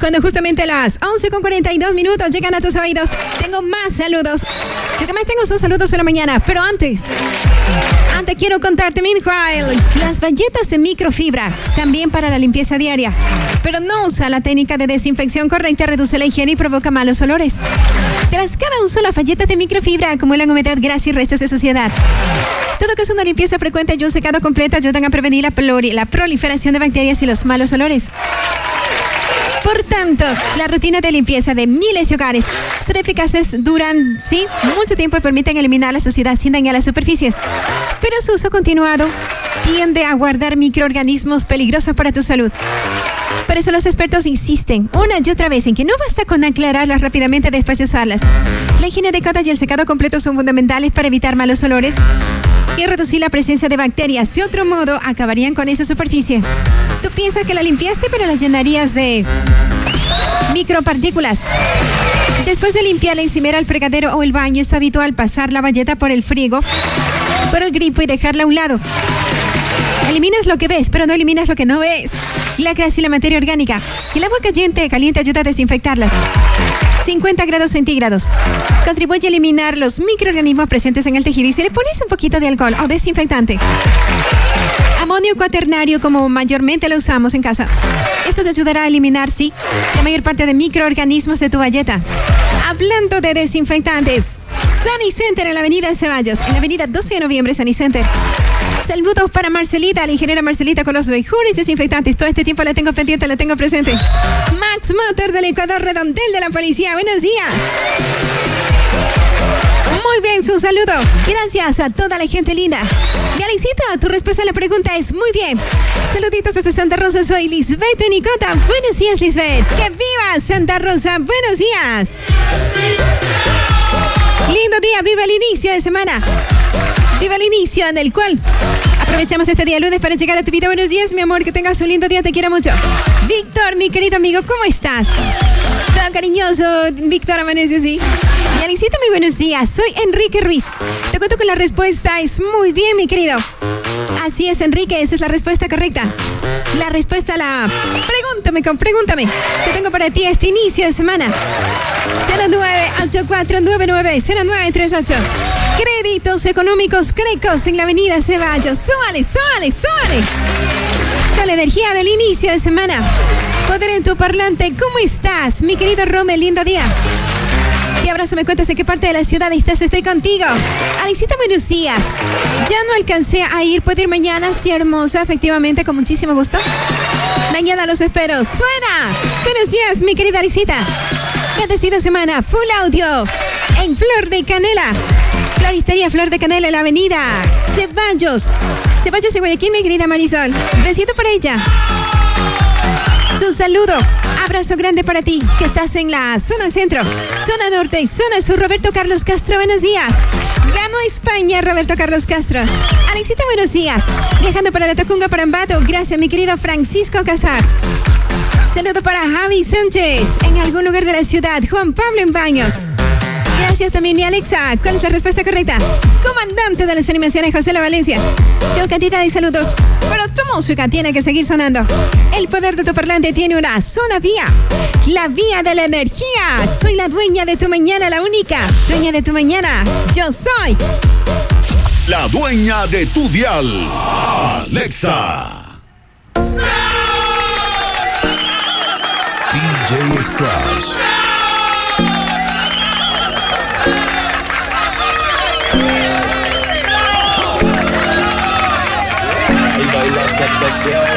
Cuando justamente las 11:42 llegan a tus oídos, tengo más saludos. Yo también tengo sus saludos en la mañana, pero antes quiero contarte, Minjual, las bayetas de microfibra están bien para la limpieza diaria, pero no usa la técnica de desinfección correcta, reduce la higiene y provoca malos olores. Tras cada uso, las bayetas de microfibra acumulan humedad, grasa y restos de suciedad. Todo que es una limpieza frecuente y un secado completo ayudan a prevenir la proliferación de bacterias y los malos olores. Por tanto, la rutina de limpieza de miles de hogares son eficaces, duran mucho tiempo y permiten eliminar la suciedad sin dañar las superficies. Pero su uso continuado tiende a guardar microorganismos peligrosos para tu salud. Por eso los expertos insisten una y otra vez en que no basta con aclararlas rápidamente después de usarlas. La higiene adecuada y el secado completo son fundamentales para evitar malos olores y reducir la presencia de bacterias. De otro modo, acabarían con esa superficie. Tú piensas que la limpiaste, pero la llenarías de micropartículas. Después de limpiar la encimera, el fregadero o el baño, es habitual pasar la bayeta por el frigo, por el grifo y dejarla a un lado. Eliminas lo que ves, pero no eliminas lo que no ves. La grasa y la materia orgánica. El agua caliente ayuda a desinfectarlas. 50 grados centígrados. Contribuye a eliminar los microorganismos presentes en el tejido y si le pones un poquito de alcohol o desinfectante. Amonio cuaternario, como mayormente lo usamos en casa. Esto te ayudará a eliminar, la mayor parte de microorganismos de tu bayeta. Hablando de desinfectantes, Sanicenter en la avenida Ceballos, en la avenida 12 de noviembre, Sanicenter. Saludos para Marcelita, la ingeniera Marcelita, con los mejores desinfectantes. Todo este tiempo la tengo pendiente, la tengo presente. Max Motor del Ecuador, Redondel de la Policía. Buenos días. Muy bien, su saludo. Gracias a toda la gente linda. Mi Alexita, tu respuesta a la pregunta es muy bien. Saluditos desde Santa Rosa, soy Lisbeth Nicota. Buenos días, Lisbeth. ¡Que viva Santa Rosa! Buenos días. Lindo día, viva el inicio de semana. Viva el inicio en el cual aprovechamos este día lunes para llegar a tu vida. Buenos días, mi amor, que tengas un lindo día, te quiero mucho. Víctor, mi querido amigo, ¿cómo estás? Tan cariñoso, Víctor, amanece así. Y Alexita, muy buenos días, soy Enrique Ruiz. Te cuento que la respuesta es muy bien, mi querido. Así es, Enrique, esa es la respuesta correcta. La respuesta a la... Pregúntame. ¿Qué tengo para ti este inicio de semana? 0984990938. Créditos económicos Crecos en la avenida Ceballos. ¡Súbale! Con la energía del inicio de semana. Poder en tu parlante. ¿Cómo estás, mi querido Rome? Lindo día. Te abrazo, me cuentas en qué parte de la ciudad estás. Estoy contigo. Alexita, buenos días. Ya no alcancé a ir. ¿Puedo ir mañana? Sí, hermosa. Efectivamente, con muchísimo gusto. Mañana los espero. ¡Suena! Buenos días, mi querida Alexita. Bendecida semana. Full audio. En Flor de Canela. Floristería Flor de Canela en la avenida Ceballos de Guayaquil, mi querida Marisol. Besito para ella. Su saludo. Abrazo grande para ti, que estás en la zona centro, zona norte y zona sur. Roberto Carlos Castro, buenos días. Ganó España, Roberto Carlos Castro. Alexita, buenos días. Viajando para la Tacunga, para Ambato. Gracias, mi querido Francisco Casar. Saludo para Javi Sánchez, en algún lugar de la ciudad. Juan Pablo en Baños. Gracias también, mi Alexa. ¿Cuál es la respuesta correcta? Comandante de las animaciones, José La Valencia. Tengo cantidad de saludos, pero tu música tiene que seguir sonando. El poder de tu parlante tiene una sola vía. La vía de la energía. Soy la dueña de tu mañana, la única dueña de tu mañana. Yo soy la dueña de tu dial, Alexa. DJ Scratch.